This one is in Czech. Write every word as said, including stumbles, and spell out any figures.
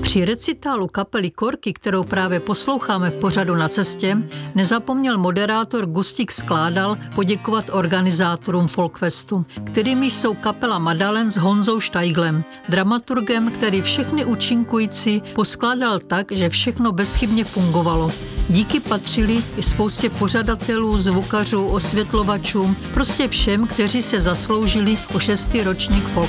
Při recitálu kapely Korky, kterou právě posloucháme v pořadu Na cestě, nezapomněl moderátor Gustík Skládal poděkovat organizátorům Folkfestu, kterými jsou kapela Madalen s Honzou Štajglem, dramaturgem, který všechny účinkující poskládal tak, že všechno bezchybně fungovalo. Díky patřili i spoustě pořadatelů, zvukařů, osvětlovačům, prostě všem, kteří se zasloužili o šestý ročník Folk